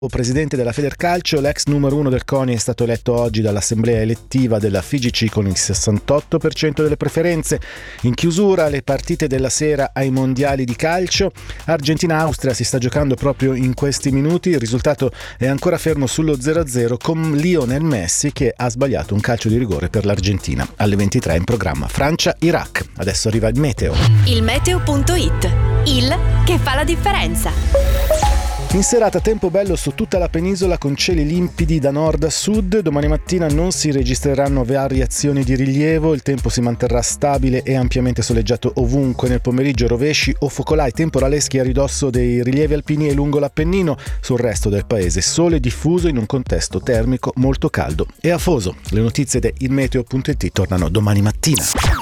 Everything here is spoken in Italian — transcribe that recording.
Presidente della Federcalcio, l'ex numero 1 del CONI è stato eletto oggi dall'assemblea elettiva della FIGC con il 68% delle preferenze. In chiusura le partite della sera ai mondiali di calcio. Argentina-Austria si sta giocando proprio in questi minuti, il risultato è ancora fermo sullo 0-0 con Lionel Messi che ha sbagliato un calcio di rigore per l'Argentina. Alle 23 in programma Francia-Iraq. Adesso arriva il meteo. Il meteo.it, il che fa la differenza. In serata tempo bello su tutta la penisola con cieli limpidi da nord a sud. Domani mattina non si registreranno variazioni di rilievo, il tempo si manterrà stabile e ampiamente soleggiato ovunque. Nel pomeriggio rovesci o focolai temporaleschi a ridosso dei rilievi alpini e lungo l'Appennino. Sul resto del paese sole diffuso in un contesto termico molto caldo e afoso. Le notizie di ilmeteo.it tornano domani mattina.